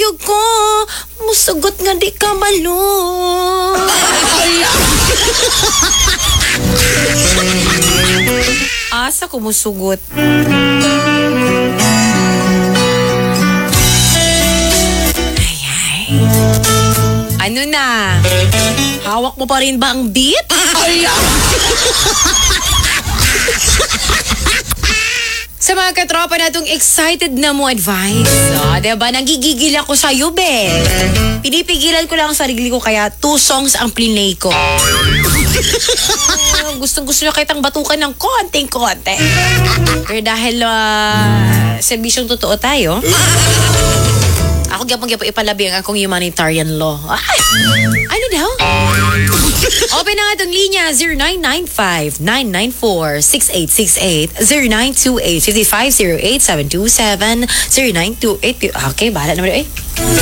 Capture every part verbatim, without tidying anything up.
gyud ko. Musugot nga di ka malo. Asa ko musugot? Ay, ay. Ano na? Hawak mo pa rin ba ang beat? Ay, sa mga katropa natong excited na mo advice. So, diba? Nagigigil ako sa'yo, be. Pinipigilan ko lang ang sarili ko kaya two songs ang plinay ko. uh, gustong gusto nyo kitang batukan ng konting-konti. Pero dahil uh, serbisyong totoo tayo, ako gyapon-gyapon ipalabi ang akong humanitarian law. Ay, ano daw? Open na nga itong linya, zero nine nine five, nine nine four, six eight six eight, zero nine two eight, five five zero eight, seven two seven, zero nine two eight. Okay, bahala naman eh.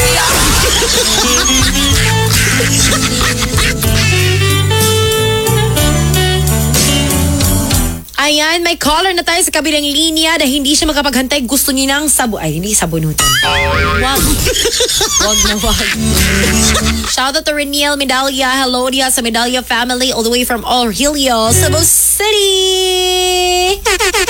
Ayan, may caller na tayo sa kabilang linya na hindi siya makapaghantay. Gusto niya ng sabo... Ay, hindi sabunutan. Wag. Wag na wag. Shout out to Reniel Medalya. Hello diya sa Medalya family all the way from Orhilio, Cebu City.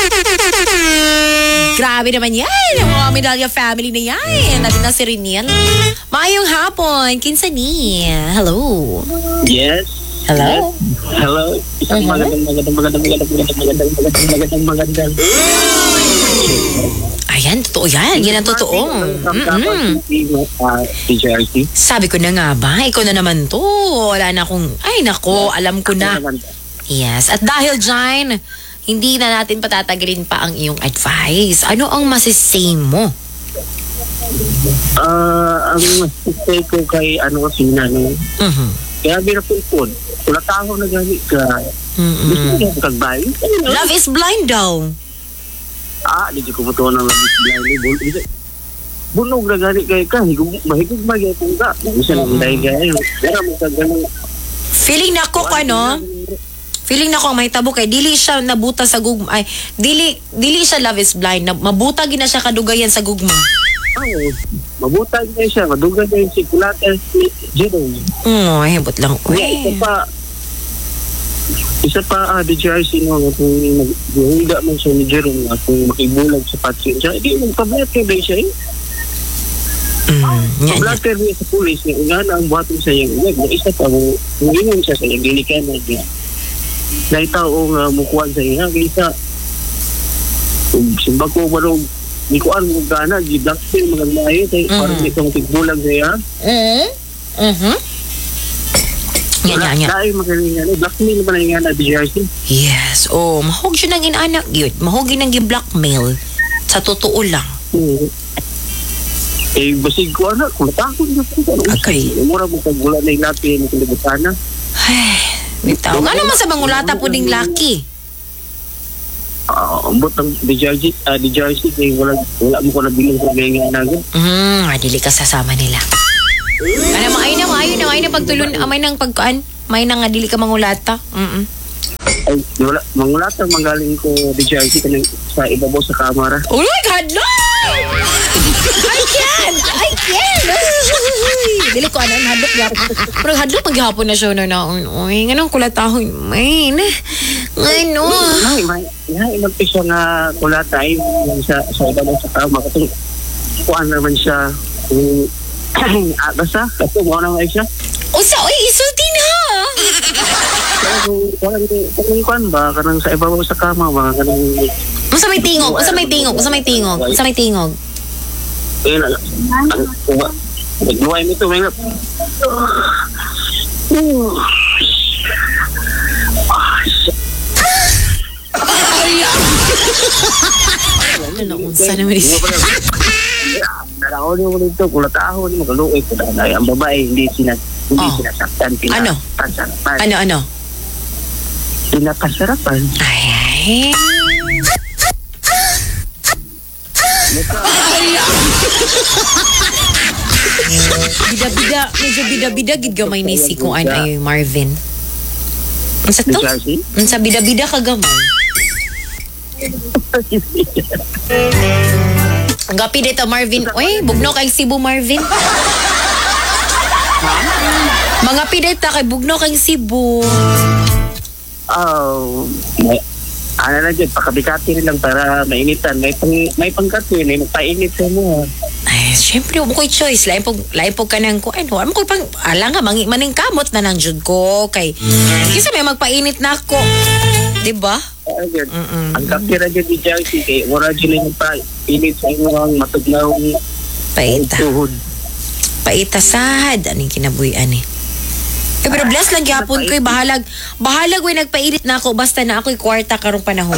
Grabe naman yan. Ang mga Medalya family na yan. Natin na si Reniel. Maayong hapon. Kinsa ni? Hello. Yes. Hello? Hello. Isang Uh-huh. magandang, magandang, magandang, magandang, magandang, magandang, magandang, magandang, magandang. Ayan, totoo yan. Yan ang totoo. Mm-mm. D J R C. Sabi ko na nga ba, ikaw na naman to. Wala na akong, ay nako, alam ko na. Yes, at dahil dyan, hindi na natin patatagalin pa ang iyong advice. Ano ang masisay mo? Ah, ang masisay ko kay ano kasi na no. Mhm. Kaya binapulpon. Wala tao na gani ka. Mm-mm. Gusto mo yung kagbay? Love is blind daw. Ah, di ko po ng love is blind. Bunog na gani kay ka. Mahigog magay kung ka. Isa lang dahil gaya. Pero mo ka gano'n. Feeling na ko ano? Feeling na ko may tabo kay dili siya nabuta sa gugma. Ay, dili dili siya love is blind. Na, mabuta gina siya kadugayan sa gugma. Oo. Mabutag na siya. Madugan na yung sikulatan si Jerome. Oh, hebot lang. Isa pa, isa pa, ah, D J R C no, kung nag-huda man siya ni Jerome na kung makibulag sa patsin siya, hindi, magpablatter ba siya eh? Mm, yan, Pablatter niya sa pulis, niya, nga na ang buhatin sa iyang uwag, na isa pa, kung ingon siya sa iyang gilikanan niya, dahil taong uh, mukuhan sa iya, kaya isa, simba ko marong, di ko ano kung gana, di-blackpin magagmayo, tayo Mm. parang itong tigbulag sa iya. Mm. Mhm. Yan, yan, yan. Dahil magaling nga, blackmail naman ang nga na D J R C. Yes. Oh, mahog siya ng inanak yun. Mahog yun ng blackmail. Sa totoo lang. Hmm. Eh, basig ko anak, kung natakot na po. Okay. Mura mo kagula na yung natin, yung kalibutan na. Ay, bitaw. Nga naman sa mangulata po ding laki. Ah, ambot ng D J R C, ah, D J R C, kaya wala, wala mo ko nabilang sa mga nga nago. Hmm, adili ka sasama nila. Ano, maayo na, maayo na, maayo na pagtulon, amay ng pagkaan. May na nga, dili ka mangulata. Mm-mm. Ay, wala, mangulatan, manggaling ko D J R C kanang sa ibabaw sa kamera. Oh my God, no! I can't! I can't! Dili ko ano, hadlok gapon. Pero hadlok maghapon na siya na naon. Uy, nga nang kulatahon. May na. Ano? Ay, may, ay, magpisa nga kulatay sa, sa ibabaw sa kamera. Kasi, kuhaan naman siya, um, basta, kasi mo naman siya. O sa, uy, isultin ha! Pero parang kung kuan ba kanang sa ibabaw sa kama ba kanang Masa may tingog, masa may tingog, masa may tingog, masa may tingog. eh na kuha nagluway nito may Ano kung saan naman isi? Nalakaw niyo mo nito, kulatahon, magaluoy ko na ang babae, hindi sina hindi Oh. sinasaktan, Ano? pinapasarapan. Ano, ano? Pinapasarapan. Ay, ay. Bida-bida, medyo bida-bida, gid gamay ni si kung ano ay Marvin. Ang sa to? Ang sa bida-bida ka gamay. Ang gapi dito, Marvin. Uy, bugno kay Cebu, Marvin. Mga pideta kay bugno kay Cebu. Oh, may, ano na dyan, pakabikati rin lang para mainitan. May, pang, may pangkati, may magpainit sa mo. Ay, syempre, mo ko'y choice. Lain po, lain po ka ng ko. Ano, mo ko'y pang, ala nga, mangi, maning kamot na nang jud ko. Kay, kisa may magpainit na ako. Diba? Uh, Mm-mm. ang kapira dyan di Chelsea, kay wala dyan yung painit sa inyong matugnaw Paita. tuhod. Paita sad. Anong kinabuhian eh. Eh, pero bless lang gyapon ko'y bahalag. Bahalag way nagpainit na ako basta na ako'y kwarta karong panahon.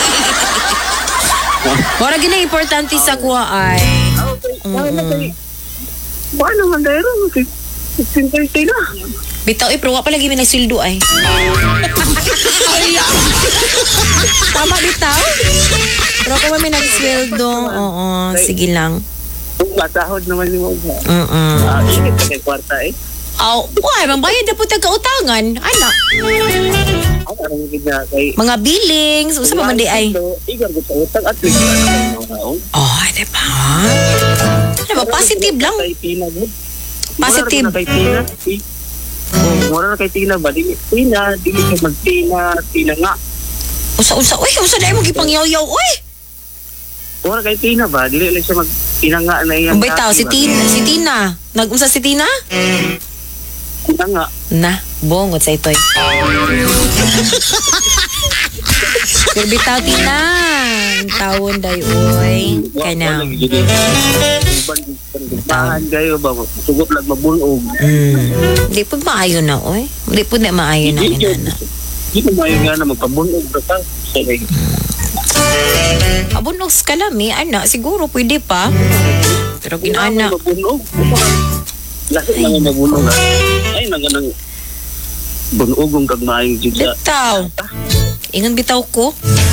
Wala gina importante sa kuha ay. Okay, mm-hmm. Paano man dahil ron? sixteen thirty na. Bitaw eh, pero wa pa lagi may nagsildo ay. Tama bitaw. Pero kung may nagsildo, oo, sige lang. Kung matahod naman yung mga. Mm-mm. Ah, init ka kay kwarta eh. Aw, why? Mambayad na po tagkautangan. Anak. Ang arang gina kay... Mga billings. Usa pa man di ay. Igar ko sa utang at least ano mga naong. Oh, di ba? Ano ba? Positive lang. Kay Tina mo. Positive. Mura na kay Tina. Oh, mura na kay Tina ba? Dili Tina, dili ka mag-Tina, Tina nga. Usa-usa. Uy, usa na yung magipangyaw-yaw. Uy! Mura kay Tina ba? Dili lang siya mag-Tina nga na yan. Ang baitaw, si Tina. Si Tina. Nag-unsa si Tina? Tina nga. Na, bongot sa ito'y. Pero bitaw, Tina. Ang tawon dahi, uy. Kaya na. Bahan kayo ba? Sugot lang mabunog. Mm. Hindi po maayo na, uy. Hindi po na maayo na inana. Hindi po maayo nga na magpabunog na ka. Sorry. Abunog ka lang, eh. Ana, siguro pwede pa. Pero ginana. Mabunog. Lahat na nga mabunog. Ay, nga nang bunugong kag maayong judya. Bitaw. Ingon bitaw ko.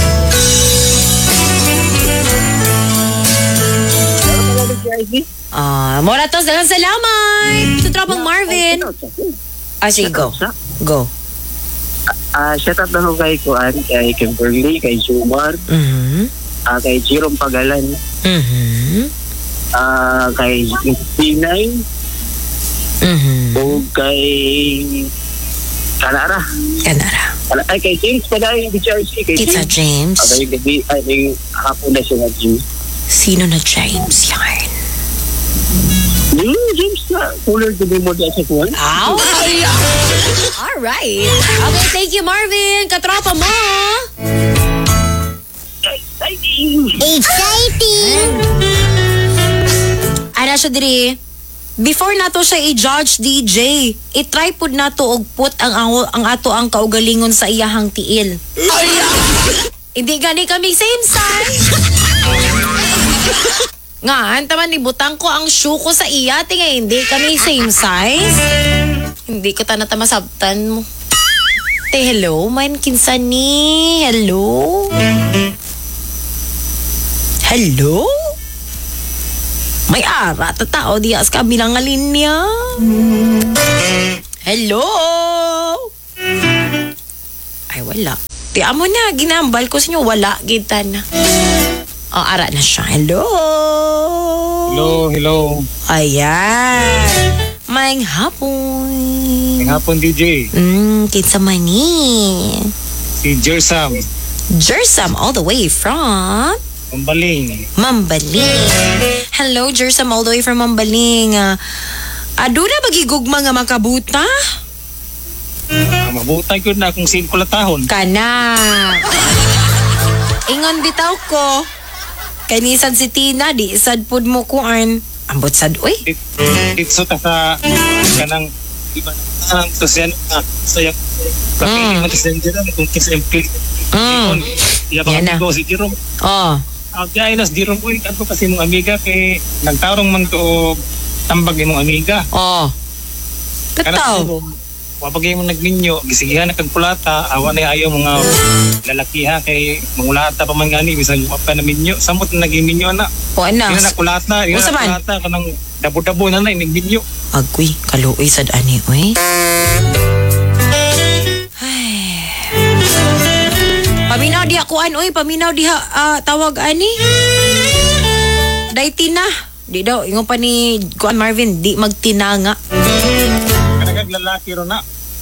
Ah, mora tos, dagang salamat. Sa trabang Marvin. Ah, sige, go. Go. Ah, shout out na ko kay Kuan, kay Kimberly, kay Jumar, Mhm. ah, kay Jerome Pagalan, Mhm. ah, kay Tinay, Mhm. o kay Kanara. Kanara. Ala- Ay, kay James pala yung B C R C. Kay It's a James. James. Ah, kay gabi, ay, may hapon na siya na James. Sino na James yan? Yung James na, cooler to be mo dyan sa Kuan. Ow! Alright. Okay, thank you, Marvin. Katropa mo. Exciting! Exciting! Ana siya diri. Before nato siya i-judge D J, i-try pud nato og put ang ang, ang ato ang kaugalingon sa iyahang tiil. Hindi gani kami same size. Nga, antaman ni butang ko ang shoe ko sa iya, tinga hindi kami same size. Hindi ko tanata masabtan mo. Te, hello, man kinsa ni? Hello? Hello? May ara ta tao diya sa kabilang nga linya. Hello? Ay, wala. Di amo na, ginambal ko sa inyo, wala, kita na. Oh, ara na siya. Hello? Hello, hello. Ayan. Maing hapon. Ngayong hapon, D J. Mm, kinsa man ni? Si Jersam. Jersam all the way from Pambaling. Mambaling. Hello, Jersam all the way from Mambaling. Uh, ado na magigugma nga makabuta? Ah, mabutay ko na kung sin kulatahon. Kana. Ingon bitaw ko. Kanisan si Tina, di sad pud mo kuan. Ambot sad, uy. Dit, ditso ta sa kanang iba na ang sosyan na sayang. Kapili Mm. mo sa Jerome kung kisa yung pili. Mm. Iya Yan ba na. ko si Jerome. Oh. Ah, kaya inas Jerome ko ato kasi mong amiga kay nagtarong man to tambag imong amiga. Oh. Tataw. Wapag mo nagninyo, gisigihan na kagpulata, awa na ayaw mga lalakiha kay mangulata pa man gani, bisan pa na minyo, samot na naging minyo na. O Hindi ana. na nakulata, hindi Usa na man? nakulata, kanang dabo-dabo na na, inig minyo. Agui, kaluoy sad ani, uy. Ay. Paminaw diha kuan, uy, paminaw diha ah, tawag ani. Day tina. Di daw, ingon pa ni Kuan Marvin, di magtinanga. Kanagag lalaki ro na.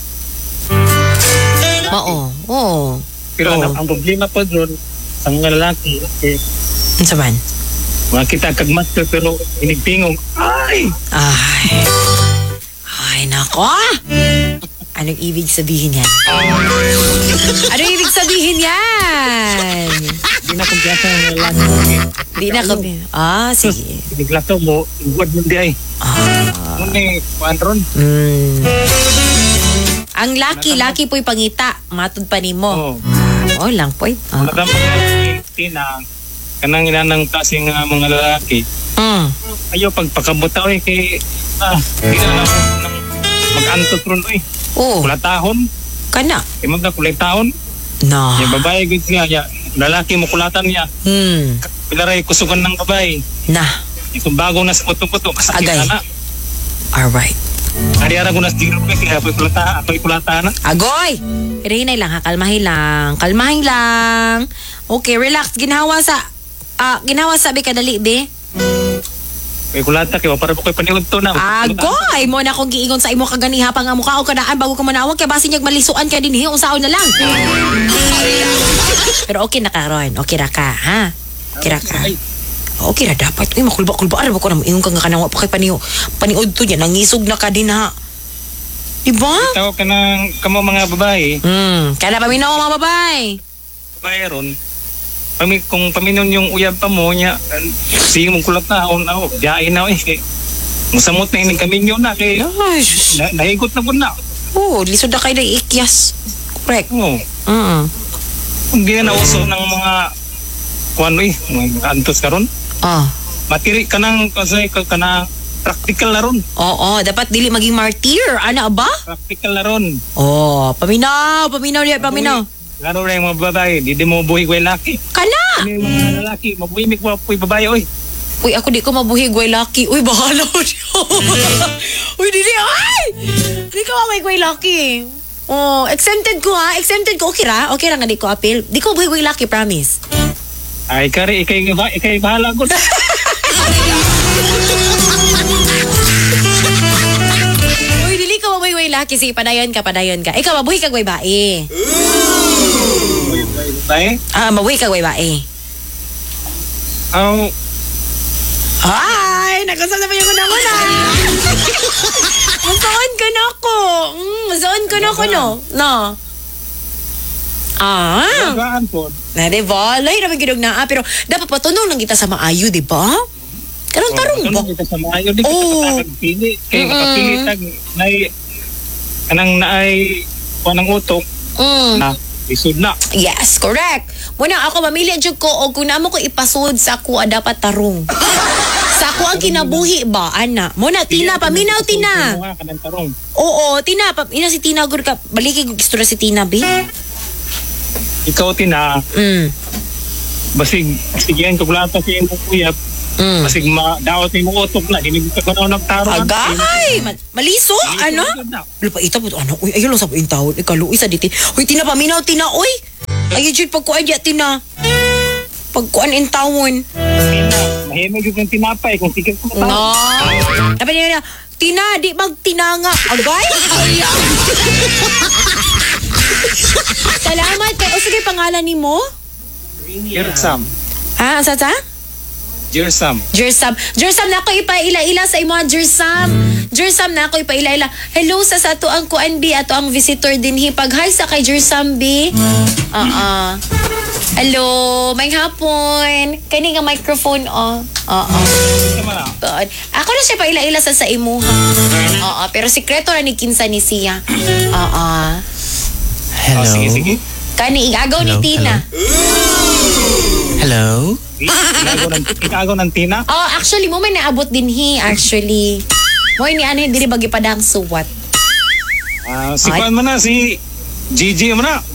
Oo. Oo. Pero Oo. ang, ang problema po doon, sa mga lalaki, eh, Ano sa man? mga kita kagmaster pero inigtingog. Ay! Ay. Ay, nako. Anong ibig sabihin yan? Anong ibig sabihin yan? Hindi na kumpiyansa ng mga lalaki. Di na kami. Ah, sige. Iniglato mo, ibuad mo di ay. Ah. Ano eh, kuhaan ron? Mm. Ang laki, laki po'y pangita. Matod pa ni mo. Oo. Oh, lang po'y. Ah. Wala mga tina, kanang inanang kasing uh, mga lalaki. Mm. Ayaw pagpakabuta oy kay ah, hindi na lang nang mag-antot ron oy. Oh, Kulatahon. kana. Imong na kulay tahon. No. Yung babae gud siya, ya, lalaki mo kulatan niya. Hmm. Pilaray kusugan ng babae. Na. Itong bago na sa puto-puto kasakit Agay. na. Alright. Ari-ara ko na sa dirok kaya apoy kulata, apoy kulata na. Agoy! Irinay lang ha. Kalmahin lang. Kalmahin lang. Okay, relax. Ginawa sa... Ah, ginawa sabi ka dali, be? Apoy kulata kay para po kay paniud to na. Agoy! Mo na akong giingon sa imo kaganiha pa nga mukha o kanaan bago ka manawag kaya basi niyag malisuan ka din hi unsaon na lang. Pero okay na ka ron. Okay ra ka, ha? Okay ra ka. Okay ra dapat. Uy, makulba-kulba ara ba ko na ingon ka nga kanawa pa kay paniyo. Paniud to niya nangisog na ka din ha. Diba? Tawag ka ng kamo mga babae, Hmm, kaya na paminaw mga babay. babae ron. Pami, kung paminon yung uyab pa mo niya, sige mong kulat na, on na, diyain na, eh. Kay, musamot na ining kaminyo na, kay, Ay, sus. na, nahigot na po na. Oh, lisod na kayo na ikyas. Correct. Oo. Mm. Kung di na nauso ng mga, kung ano eh, mga antos ka ron, Ah. matiri ka ng, kasi ka, ka na, practical na ron. Oo, dapat dili maging martyr. Ana ba? Practical na ron. Oh, paminaw, paminaw niya, paminaw. Lalo na yung mga babae, di di mo buhi ko yung laki. Kana! Ano yung mga lalaki, mabuhimik mo po yung babae, oy. Uy, ako di ko mabuhi, gway lucky. Uy, bahala ko siya. Uy, dili, ay! Di ko mamay gway lucky. Oh, exempted ko ha. Exempted ko. Okay ra? Okay ra nga di ko appeal. Di ko buhi gway lucky, promise. Ay, kari, ikay, ikay bahala ko. Uy, dili ka mabuhi gway lucky. Sige, padayon ka, padayon ka. Ikaw, mabuhi ka gway bae. Babae? Ah, mabuhi ka gway bae. Oh, Ay, nakusap na pa yung una-una. Masaan ka na ako. Mm, masaan ka na ako, no? No. Ah. bagaan po. Na, di ba? Lahi naman ginug na. Ah, pero dapat patunong lang kita sa maayo, di ba? Karong tarong ba? Kita sa maayo, di Oo. kita makapili. Kaya Mm-mm. makapili tag, naay, kanang naay, panang utok, Mm. na, isod na. Yes, correct. Muna ako, mamili dyan ko o kung na mo ko ipasud sa ako, ah, dapat tarong. Sa ako ang kinabuhi ba, ana? Muna, Tina, paminaw, Tina. Mga kanang tarong. Oo, Tina, pa, ina si Tina, gud ka. Balikin ko istorya si Tina, B. Ikaw, Tina, Mm. basig, sigyan ko kulata sa iyong kuya, Mm. basig ma-daot na yung utok na, hindi ka ko na nagtarong. Agay! Ma- maliso? Ano? Lupa ita po, ano? Uy, ayaw lang sa buong taon. Ikaw, isa dito. Uy, Tina, paminaw, Tina, uy! Ayaw dyan, pagkuhan dyan, Tina. Pagkuhan in tawon. Tina, mahimig yung tinapay, kung sige ko na. No. Dapat niya na, Tina, di magtinanga. Agay? Salamat kay. O sige, pangalan ni mo? Jersam. Ha, asa sa? Jersam. Jersam. Jersam na ako ipaila-ila sa imo, Jersam. Jersam na ako ipaila-ila. Hello sa sa to ang kuan B ato ang visitor din hi. Pag hi sa kay Jersam B. Uh-uh. Hello, may hapon. Kani nga microphone oh. Oo. God. Ako na siya paila-ila sa sa imo ha. Oo, pero sikreto na ni kinsa ni siya. Oo. Hello. Oh, sige, sige. Kani igagaw ni Hello, Tina. Hello? Ikago ng, ikago ng Tina? Oh, actually mo may naabot din hi actually. Mo ni ano diri bagi padang suwat. Ah, si Ay. Juan mo na, si Gigi mo na.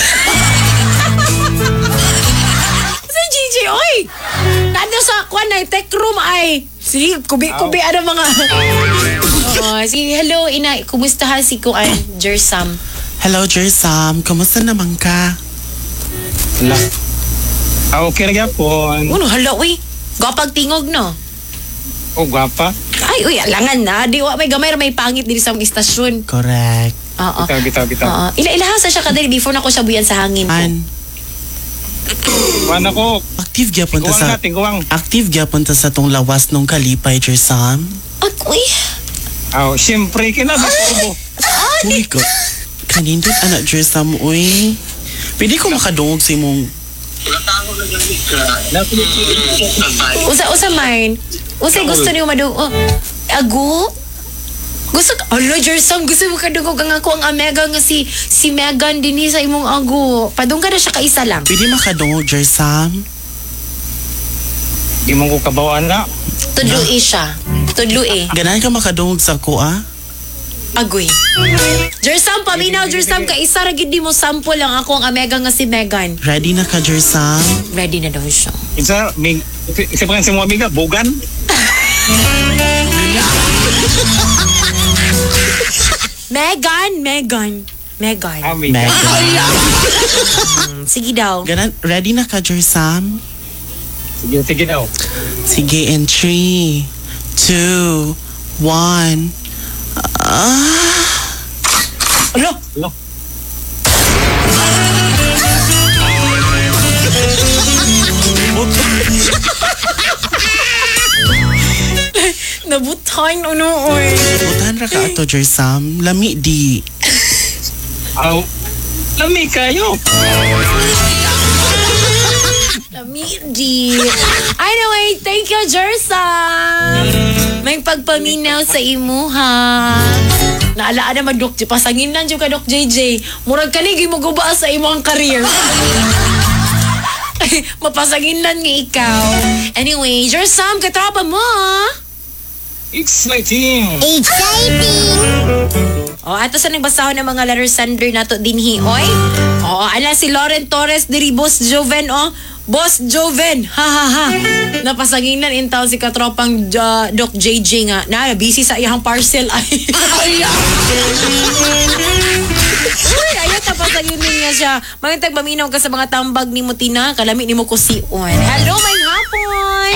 Si Gigi, oy! Nando sa kuan na tech room ay. Si kubi-kubi ano mga. Oh, si hello ina, kumusta ha si kuan Jersam? Hello, Jersam. Kumusta naman ka? Wala. Ah, okay na po. Ano hala, uy? Gapag tingog, no? Oh, gwapa. Ay, uy, alangan na. Di wa may gamay ra may pangit diri sa mga istasyon. Correct. Oo. Bitaw, bitaw, bitaw. Oo. Ila-ilahasa siya kadali before na ko siya buyan sa hangin ko. An, Kuhan ako. active gyapon ta Tiguang sa... na, tiguang. Active gyapon ta sa tong lawas nung kalipay, Jersam. Agoy. Oh, siyempre, kinabito mo. Uy ko. Kanindot, anak, Jersam, uy. Pwede ko makadungog sa imong... Usa, usa, mine. Usa, gusto niyo madu... Oh, ago? Gusto ka... Alo, Jersam, gusto mo kadungog ang ako ang amega nga si si Megan din sa imong ago. Padung ka na siya kaisa lang. Pwede makadungog, Jersam. Di mo ko kabawaan na. Tudlui siya. Tudlui. Ganahan ka makadungog sa ko, ah? Agoy. Jersam, paminaw, Jersam, kaisa ra gid mo sample lang ako ang amega nga si Megan. Ready na ka, Jersam? Ready na daw siya. Isa, may, isa pa nga sa mga amiga, bugan. Megan, Megan. Megan. Ah, amiga. Mega. Hmm, sige daw. Ganan, ready na ka, Jersam? Sige, sige daw. Sige, in three, two, one. Ah. Alo. Hello. Nabutan, ano, oy. Butan ra ka ato, Jersam. Lami di. Aw, lami kayo. Lamidi. Anyway, thank you, Jersam. May pagpaminaw sa imuha. Naalaan naman, Dok J. Pasangin lang ka, Dok J J. Murag ka ni, mo guba sa imong career. Mapasangin lang ni ikaw. Anyway, Jersam, katrapa mo. Exciting. O, ato sa nagbasahon ng mga letter sender nato dinhi, oy. O, ala si Lauren Torres diri Boss Joven, o. Boss Joven, ha ha ha. Napasanginan in town si katropang uh, Doc J J nga. Na, busy sa iyang parcel ay. Uy, ayat napasanginan nga siya. Magandang maminaw ka sa mga tambag ni Mutina. Kalami ni mo ko si On. Hello, may hapon.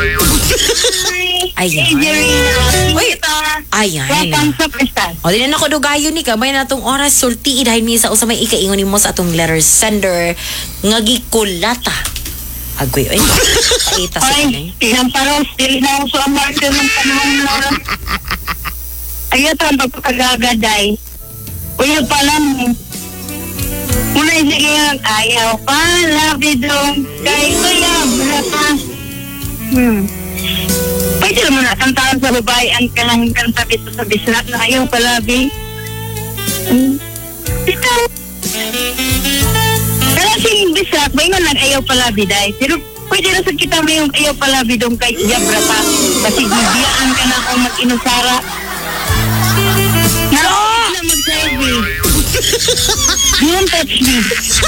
Ayan. Uy, ayan. Welcome sa Prestan. O, di na ako dugayon ni ka. May natong oras sulti dahil mi sa usa may ikaingon mo sa atong letter sender nga gikulata. Agoy, oy. Paita sa Ay, inay. tinamparos, dili na ako sa amarka ng panahon na. Ayat ang pagpagagaday. Uya pa lang. Muna sige ang ayaw pa, labidong. Kay kuya, wala pa. Hmm. Pwede naman na, tantahan sa babae ang kalanggan sa bito sa bisrat na ayaw pa labi. Hmm. Ikaw. Kaya sing bisrat, may nga nag-ayaw pa labi dahil. Pero pwede na sa kita may yung ayaw pa labi dong kay Jabra pa. Kasi bibiyaan ka na akong mag-inusara. Naroon na mag-selfie. Don't touch me.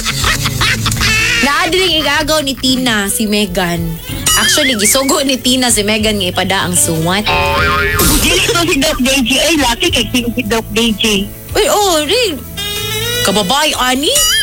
Naadring igagaw ni Tina si Megan. Actually, gisugo ni Tina si Megan nga ipada ang suwat. Dili to si Doc D J. Ay, laki kay si Doc D J. Uy, oh, rin. Kababay, ani?